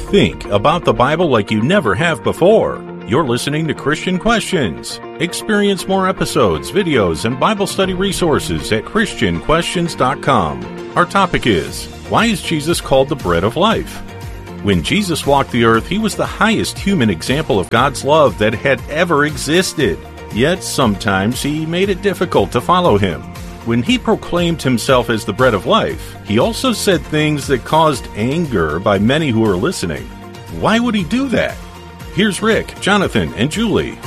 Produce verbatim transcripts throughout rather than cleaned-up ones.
think about the Bible like you never have before. You're listening to Christian Questions. Experience more episodes, videos, and Bible study resources at Christian Questions dot com. Our topic is, why is Jesus called the bread of life? When Jesus walked the earth, he was the highest human example of God's love that had ever existed. Yet sometimes he made it difficult to follow him. When he proclaimed himself as the bread of life, he also said things that caused anger by many who were listening. Why would he do that? Here's Rick, Jonathan, and Julie.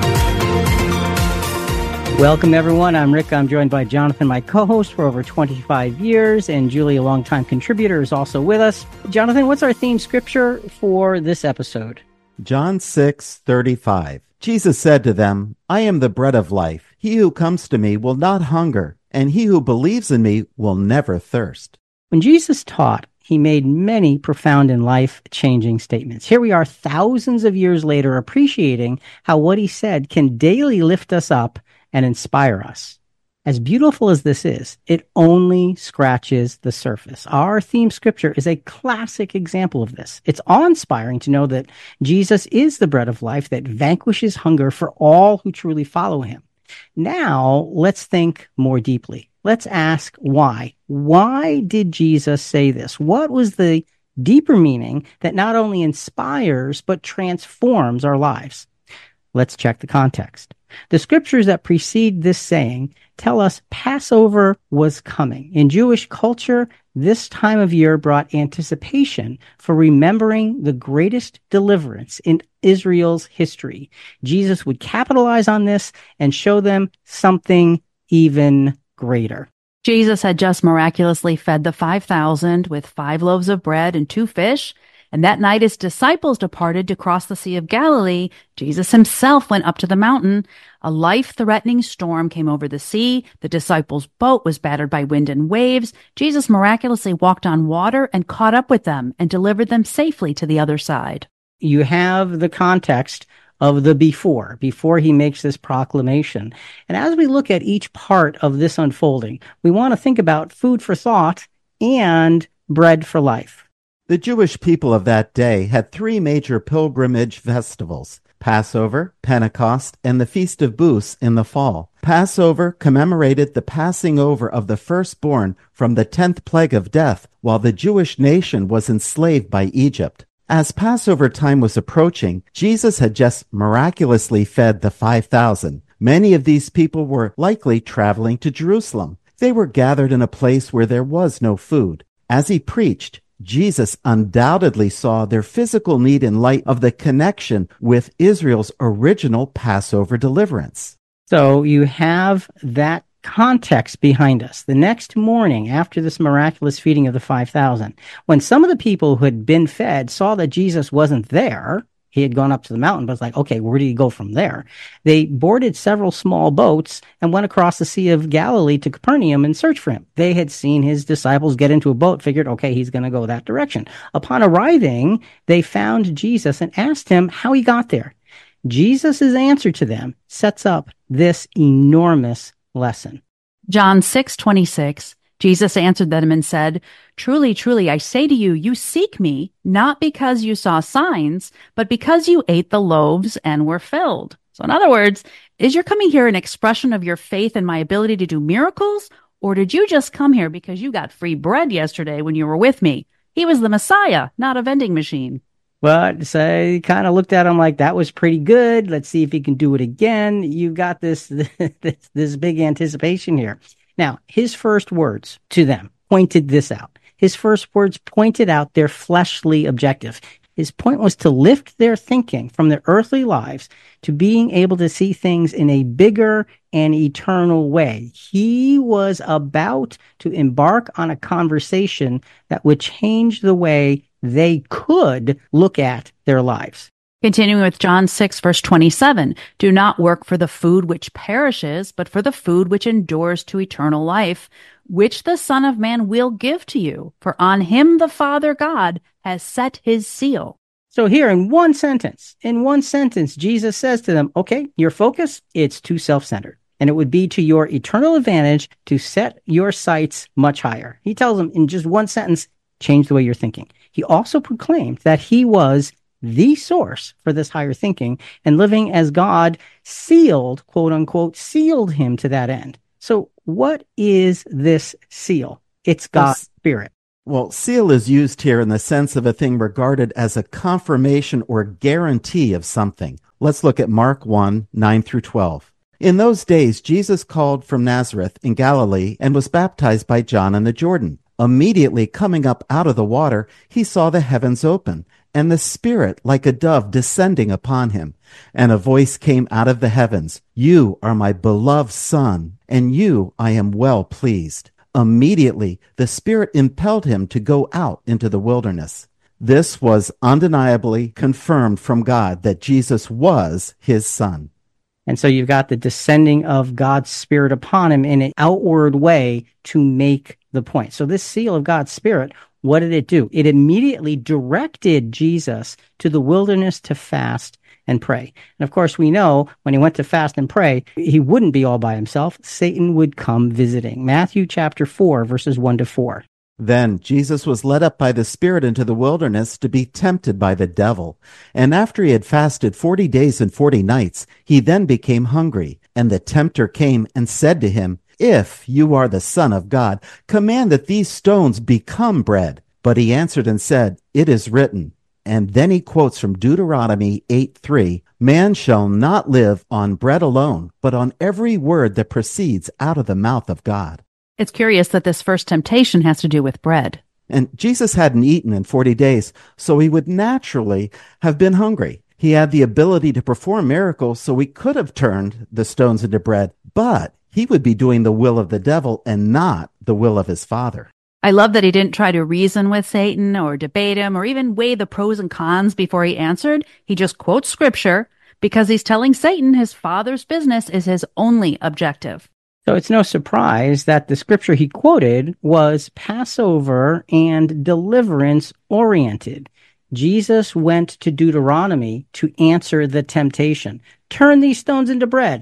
Welcome, everyone. I'm Rick. I'm joined by Jonathan, my co-host for over twenty-five years, and Julie, a longtime contributor, is also with us. Jonathan, what's our theme scripture for this episode? John six thirty-five. Jesus said to them, I am the bread of life. He who comes to me will not hunger, and he who believes in me will never thirst. When Jesus taught, he made many profound and life-changing statements. Here we are thousands of years later appreciating how what he said can daily lift us up and inspire us. As beautiful as this is, it only scratches the surface. Our theme scripture is a classic example of this. It's awe-inspiring to know that Jesus is the bread of life that vanquishes hunger for all who truly follow him. Now, let's think more deeply. Let's ask why. Why did Jesus say this? What was the deeper meaning that not only inspires but transforms our lives? Let's check the context. The scriptures that precede this saying tell us Passover was coming. In Jewish culture, this time of year brought anticipation for remembering the greatest deliverance in Israel's history. Jesus would capitalize on this and show them something even greater. Jesus had just miraculously fed the five thousand with five loaves of bread and two fish. And that night his disciples departed to cross the Sea of Galilee. Jesus himself went up to the mountain. A life-threatening storm came over the sea. The disciples' boat was battered by wind and waves. Jesus miraculously walked on water and caught up with them and delivered them safely to the other side. You have the context of the before, before he makes this proclamation. And as we look at each part of this unfolding, we want to think about food for thought and bread for life. The Jewish people of that day had three major pilgrimage festivals: Passover, Pentecost, and the Feast of Booths in the fall. Passover commemorated the passing over of the firstborn from the tenth plague of death while the Jewish nation was enslaved by Egypt. As Passover time was approaching, Jesus had just miraculously fed the five thousand. Many of these people were likely traveling to Jerusalem. They were gathered in a place where there was no food. As he preached, Jesus undoubtedly saw their physical need in light of the connection with Israel's original Passover deliverance. So you have that context behind us. The next morning, after this miraculous feeding of the five thousand, when some of the people who had been fed saw that Jesus wasn't there, he had gone up to the mountain, but it's like, okay, where did he go from there? They boarded several small boats and went across the Sea of Galilee to Capernaum in search for him. They had seen his disciples get into a boat, figured, okay, he's going to go that direction. Upon arriving, they found Jesus and asked him how he got there. Jesus' answer to them sets up this enormous lesson. John six twenty-six. Jesus answered them and said, Truly, truly, I say to you, you seek me, not because you saw signs, but because you ate the loaves and were filled. So in other words, is your coming here an expression of your faith in my ability to do miracles? Or did you just come here because you got free bread yesterday when you were with me? He was the Messiah, not a vending machine. Well, so he kind of looked at him like, that was pretty good. Let's see if he can do it again. You've got this, this, this big anticipation here. Now, his first words to them pointed this out. His first words pointed out their fleshly objective. His point was to lift their thinking from their earthly lives to being able to see things in a bigger and eternal way. He was about to embark on a conversation that would change the way they could look at their lives. Continuing with John six, verse twenty-seven, do not work for the food which perishes, but for the food which endures to eternal life, which the Son of Man will give to you. For on him the Father God has set his seal. So here in one sentence, in one sentence, Jesus says to them, okay, your focus, it's too self-centered. And it would be to your eternal advantage to set your sights much higher. He tells them in just one sentence, change the way you're thinking. He also proclaimed that he was the source for this higher thinking, and living as God sealed, quote unquote, sealed him to that end. So what is this seal? It's God's Spirit. Well, seal is used here in the sense of a thing regarded as a confirmation or guarantee of something. Let's look at Mark one, nine through twelve. In those days, Jesus called from Nazareth in Galilee and was baptized by John in the Jordan. Immediately coming up out of the water, he saw the heavens open, and the Spirit like a dove descending upon him. And a voice came out of the heavens, "You are my beloved Son, and you I am well pleased." Immediately the Spirit impelled him to go out into the wilderness. This was undeniably confirmed from God that Jesus was his Son. And so you've got the descending of God's Spirit upon him in an outward way to make the point. So this seal of God's Spirit, what did it do? It immediately directed Jesus to the wilderness to fast and pray. And of course, we know when he went to fast and pray, he wouldn't be all by himself. Satan would come visiting. Matthew chapter four, verses one to four. Then Jesus was led up by the Spirit into the wilderness to be tempted by the devil. And after he had fasted forty days and forty nights, he then became hungry. And the tempter came and said to him, "If you are the Son of God, command that these stones become bread." But he answered and said, "It is written." And then he quotes from Deuteronomy eight three, "Man shall not live on bread alone, but on every word that proceeds out of the mouth of God." It's curious that this first temptation has to do with bread. And Jesus hadn't eaten in forty days, so he would naturally have been hungry. He had the ability to perform miracles, so he could have turned the stones into bread, but he would be doing the will of the devil and not the will of his Father. I love that he didn't try to reason with Satan or debate him or even weigh the pros and cons before he answered. He just quotes scripture because he's telling Satan his Father's business is his only objective. So it's no surprise that the scripture he quoted was Passover and deliverance oriented. Jesus went to Deuteronomy to answer the temptation. Turn these stones into bread.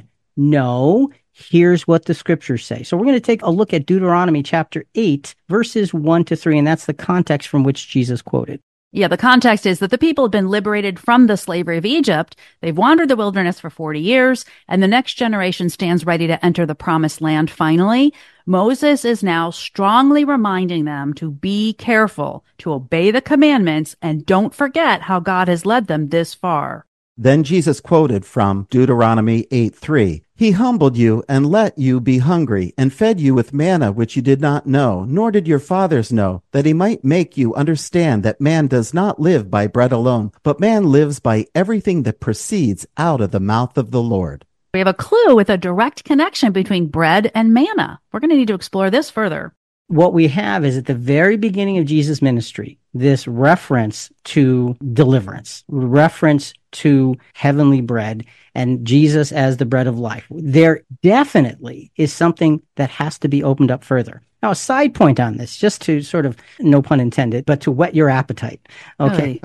No, here's what the scriptures say. So we're going to take a look at Deuteronomy chapter eight, verses one to three, and that's the context from which Jesus quoted. Yeah, the context is that the people have been liberated from the slavery of Egypt. They've wandered the wilderness for forty years, and the next generation stands ready to enter the promised land finally. Moses is now strongly reminding them to be careful, to obey the commandments, and don't forget how God has led them this far. Then Jesus quoted from Deuteronomy eight three, "He humbled you and let you be hungry and fed you with manna which you did not know, nor did your fathers know, that he might make you understand that man does not live by bread alone, but man lives by everything that proceeds out of the mouth of the Lord." We have a clue with a direct connection between bread and manna. We're going to need to explore this further. What we have is at the very beginning of Jesus' ministry, this reference to deliverance, reference to heavenly bread, and Jesus as the bread of life. There definitely is something that has to be opened up further. Now, a side point on this, just to sort of, no pun intended, but to whet your appetite. Okay.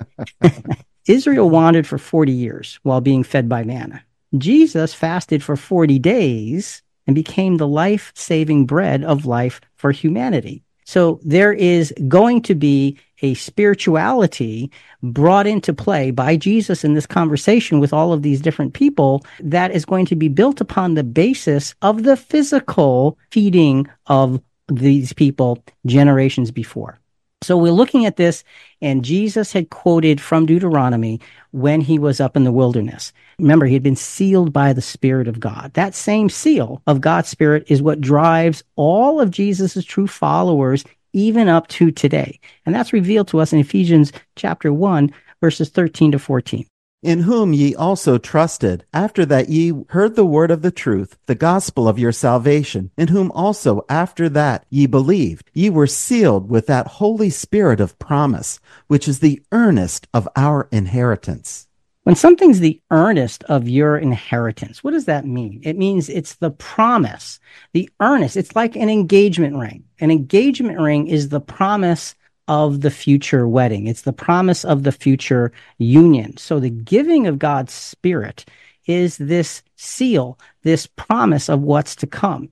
Israel wandered for forty years while being fed by manna. Jesus fasted for forty days and became the life-saving bread of life for humanity. So there is going to be a spirituality brought into play by Jesus in this conversation with all of these different people that is going to be built upon the basis of the physical feeding of these people generations before. So we're looking at this, and Jesus had quoted from Deuteronomy when he was up in the wilderness. Remember, he had been sealed by the Spirit of God. That same seal of God's Spirit is what drives all of Jesus' true followers even up to today. And that's revealed to us in Ephesians chapter one, verses thirteen to fourteen. "In whom ye also trusted, after that ye heard the word of the truth, the gospel of your salvation, in whom also after that ye believed, ye were sealed with that Holy Spirit of promise, which is the earnest of our inheritance." When something's the earnest of your inheritance, what does that mean? It means it's the promise, the earnest. It's like an engagement ring. An engagement ring is the promise of the future wedding. It's the promise of the future union. So the giving of God's Spirit is this seal, this promise of what's to come.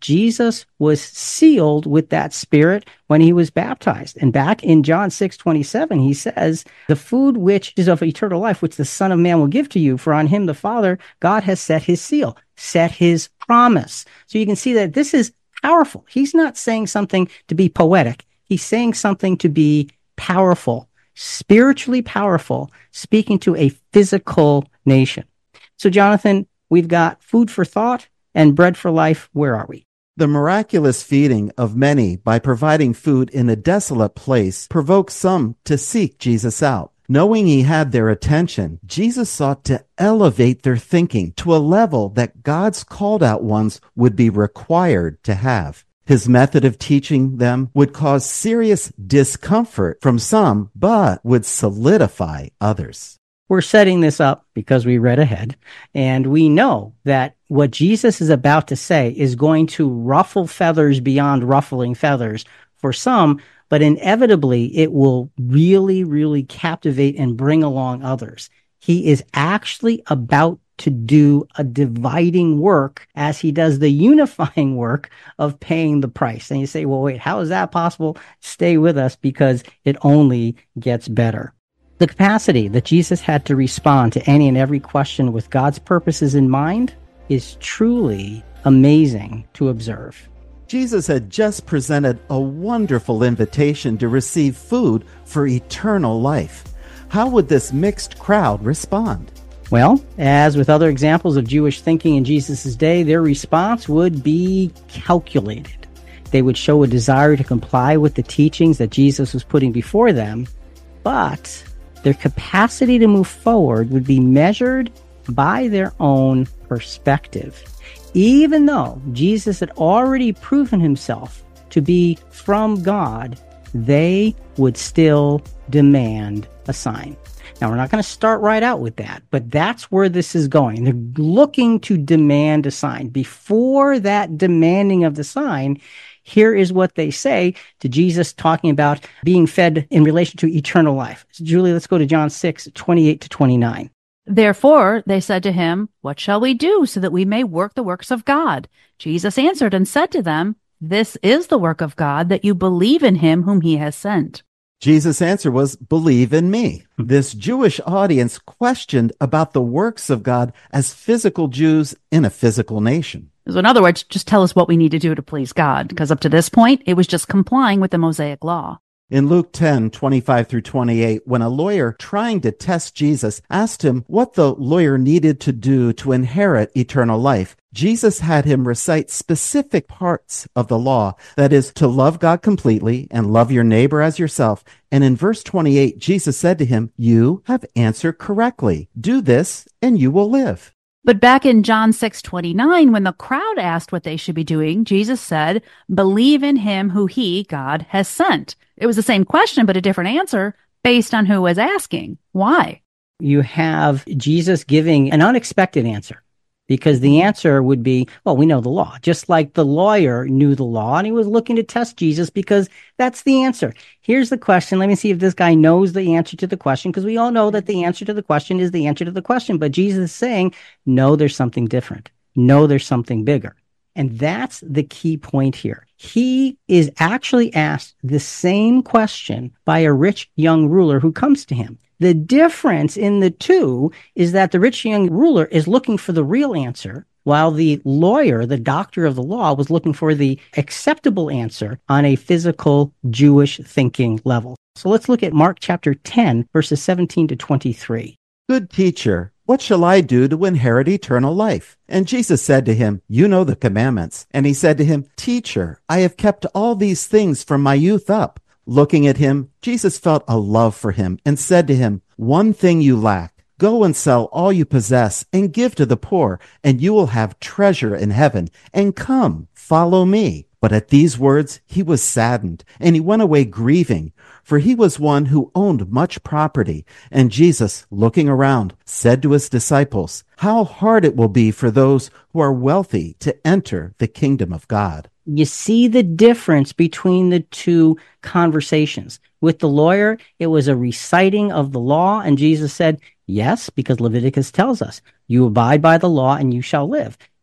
Jesus was sealed with that Spirit when he was baptized. And back in John six twenty-seven, he says, the food which is of eternal life, which the Son of Man will give to you, for on him the Father, God has set his seal, set his promise. So you can see that this is powerful. He's not saying something to be poetic. He's saying something to be powerful, spiritually powerful, speaking to a physical nation. So, Jonathan, we've got food for thought and bread for life. Where are we? The miraculous feeding of many by providing food in a desolate place provoked some to seek Jesus out. Knowing he had their attention, Jesus sought to elevate their thinking to a level that God's called out ones would be required to have. His method of teaching them would cause serious discomfort from some, but would solidify others. We're setting this up because we read ahead, and we know that what Jesus is about to say is going to ruffle feathers beyond ruffling feathers for some, but inevitably it will really, really captivate and bring along others. He is actually about to do a dividing work as he does the unifying work of paying the price. And you say, well, wait, how is that possible? Stay with us because it only gets better. The capacity that Jesus had to respond to any and every question with God's purposes in mind is truly amazing to observe. Jesus had just presented a wonderful invitation to receive food for eternal life. How would this mixed crowd respond? Well, as with other examples of Jewish thinking in Jesus' day, their response would be calculated. They would show a desire to comply with the teachings that Jesus was putting before them, but their capacity to move forward would be measured by their own perspective. Even though Jesus had already proven himself to be from God, they would still demand a sign. Now, we're not going to start right out with that, but that's where this is going. They're looking to demand a sign. Before that demanding of the sign, here is what they say to Jesus talking about being fed in relation to eternal life. So, Julie, let's go to John six, twenty-eight to twenty-nine. Therefore, they said to him, what shall we do so that we may work the works of God? Jesus answered and said to them, this is the work of God, that you believe in him whom he has sent. Jesus' answer was, believe in me. This Jewish audience questioned about the works of God as physical Jews in a physical nation. So in other words, just tell us what we need to do to please God, because up to this point, it was just complying with the Mosaic law. In Luke ten, twenty-five through twenty-eight, when a lawyer trying to test Jesus asked him what the lawyer needed to do to inherit eternal life, Jesus had him recite specific parts of the law, that is, to love God completely and love your neighbor as yourself. And in verse twenty-eight, Jesus said to him, you have answered correctly. Do this and you will live. But back in John six twenty-nine, when the crowd asked what they should be doing, Jesus said, believe in him who he, God, has sent. It was the same question, but a different answer based on who was asking. Why? You have Jesus giving an unexpected answer, because the answer would be, well, we know the law, just like the lawyer knew the law and he was looking to test Jesus because that's the answer. Here's the question. Let me see if this guy knows the answer to the question, because we all know that the answer to the question is the answer to the question. But Jesus is saying, no, there's something different. No, there's something bigger. And that's the key point here. He is actually asked the same question by a rich young ruler who comes to him. The difference in the two is that the rich young ruler is looking for the real answer, while the lawyer, the doctor of the law, was looking for the acceptable answer on a physical Jewish thinking level. So let's look at Mark chapter ten, verses seventeen to twenty-three. Good teacher, what shall I do to inherit eternal life? And Jesus said to him, you know the commandments. And he said to him, Teacher, I have kept all these things from my youth up. Looking at him, Jesus felt a love for him and said to him, one thing you lack. Go and sell all you possess and give to the poor, and you will have treasure in heaven. And come, follow me. But at these words he was saddened, and he went away grieving, for he was one who owned much property. And Jesus, looking around, said to his disciples, how hard it will be for those who are wealthy to enter the kingdom of God. You see the difference between the two conversations. With the lawyer, it was a reciting of the law, and Jesus said, yes, because Leviticus tells us, you abide by the law and you shall live.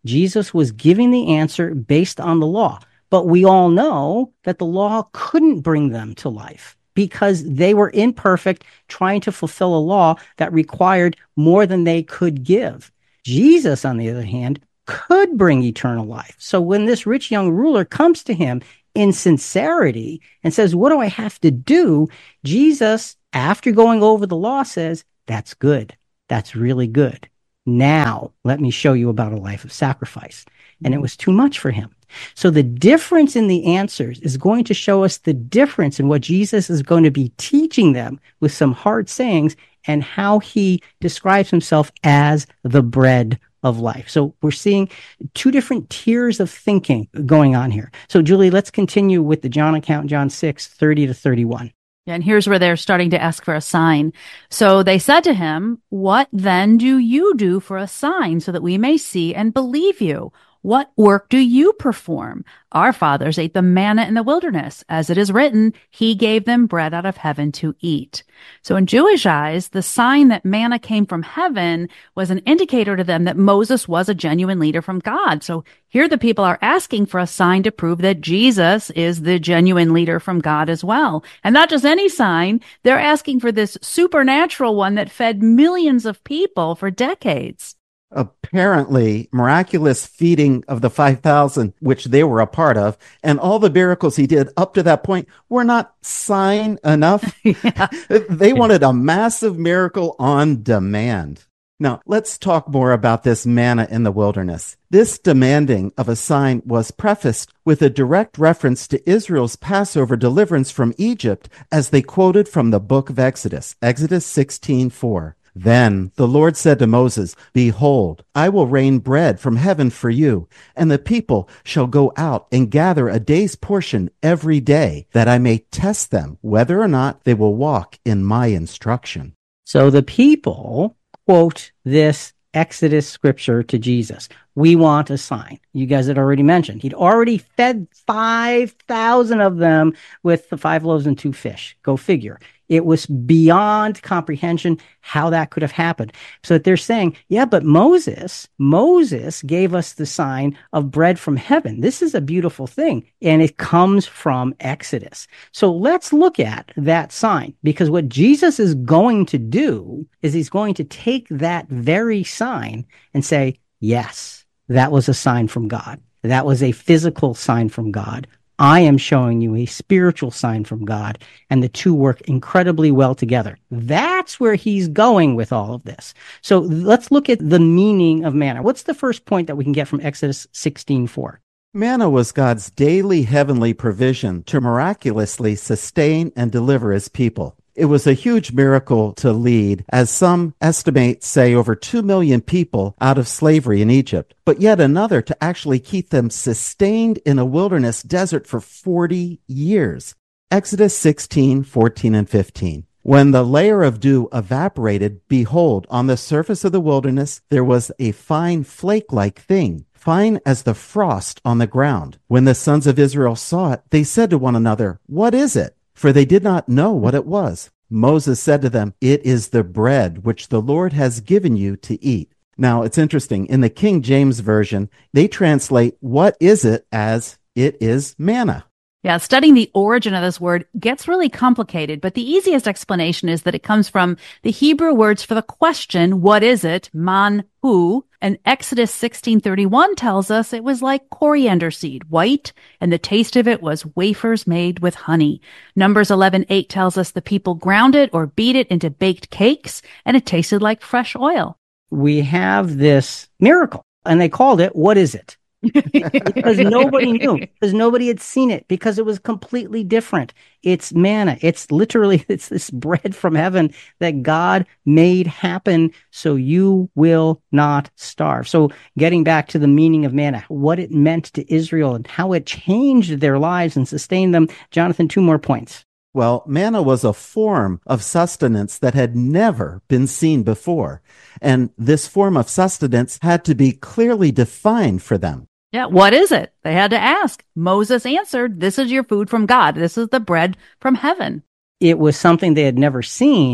Jesus was giving the answer based on the law. But we all know that the law couldn't bring them to life because they were imperfect, trying to fulfill a law that required more than they could give. Jesus, on the other hand, could bring eternal life. So when this rich young ruler comes to him in sincerity and says, what do I have to do? Jesus, after going over the law, says, that's good. That's really good. Now, let me show you about a life of sacrifice. And it was too much for him. So the difference in the answers is going to show us the difference in what Jesus is going to be teaching them with some hard sayings and how he describes himself as the bread of life. So we're seeing two different tiers of thinking going on here. So Julie, let's continue with the John account, John six, thirty to thirty-one. And here's where they're starting to ask for a sign. So they said to him, what then do you do for a sign so that we may see and believe you? What work do you perform? Our fathers ate the manna in the wilderness. As it is written, he gave them bread out of heaven to eat. So in Jewish eyes, the sign that manna came from heaven was an indicator to them that Moses was a genuine leader from God. So here the people are asking for a sign to prove that Jesus is the genuine leader from God as well. And not just any sign, they're asking for this supernatural one that fed millions of people for decades. Apparently, miraculous feeding of the five thousand, which they were a part of, and all the miracles he did up to that point were not sign enough. Yeah. They wanted a massive miracle on demand. Now, let's talk more about this manna in the wilderness. This demanding of a sign was prefaced with a direct reference to Israel's Passover deliverance from Egypt as they quoted from the book of Exodus, Exodus sixteen four. Then the Lord said to Moses, behold, I will rain bread from heaven for you, and the people shall go out and gather a day's portion every day, that I may test them whether or not they will walk in my instruction. So the people quote this Exodus scripture to Jesus. We want a sign. You guys had already mentioned. He'd already fed five thousand of them with the five loaves and two fish. Go figure. It was beyond comprehension how that could have happened. So they're saying, yeah, but Moses, Moses gave us the sign of bread from heaven. This is a beautiful thing. And it comes from Exodus. So let's look at that sign, because what Jesus is going to do is he's going to take that very sign and say, yes, that was a sign from God. That was a physical sign from God. I am showing you a spiritual sign from God, and the two work incredibly well together. That's where he's going with all of this. So let's look at the meaning of manna. What's the first point that we can get from Exodus sixteen four? Manna was God's daily heavenly provision to miraculously sustain and deliver his people. It was a huge miracle to lead, as some estimate say, over two million people out of slavery in Egypt, but yet another to actually keep them sustained in a wilderness desert for forty years. Exodus sixteen, fourteen, and fifteen. When the layer of dew evaporated, behold, on the surface of the wilderness there was a fine flake-like thing, fine as the frost on the ground. When the sons of Israel saw it, they said to one another, what is it? For they did not know what it was. Moses said to them, it is the bread which the Lord has given you to eat. Now, it's interesting. In the King James Version, they translate what is it as it is manna. Yeah, studying the origin of this word gets really complicated, but the easiest explanation is that it comes from the Hebrew words for the question, what is it, man hu, and Exodus sixteen thirty-one tells us it was like coriander seed, white, and the taste of it was wafers made with honey. Numbers eleven eight tells us the people ground it or beat it into baked cakes, and it tasted like fresh oil. We have this miracle, and they called it, what is it? Because nobody knew, because nobody had seen it, because it was completely different. It's manna. It's literally, it's this bread from heaven that God made happen so you will not starve. So getting back to the meaning of manna, what it meant to Israel and how it changed their lives and sustained them. Jonathan, two more points. Well, manna was a form of sustenance that had never been seen before. And this form of sustenance had to be clearly defined for them. Yeah, what is it? They had to ask. Moses answered, this is your food from God. This is the bread from heaven. It was something they had never seen,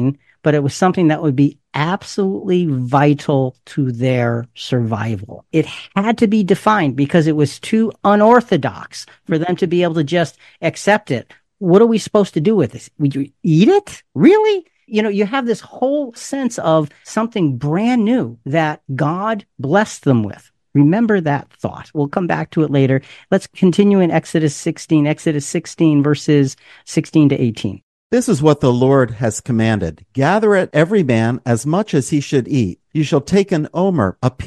but it was something that would be absolutely vital to their survival. It had to be defined because it was too unorthodox for them to be able to just accept it. What are we supposed to do with this? Would you eat it? Really? You know, you have this whole sense of something brand new that God blessed them with. Remember that thought. We'll come back to it later. Let's continue in Exodus sixteen, Exodus sixteen, verses sixteen to eighteen. This is what the Lord has commanded. Gather it every man as much as he should eat. You shall take an omer, a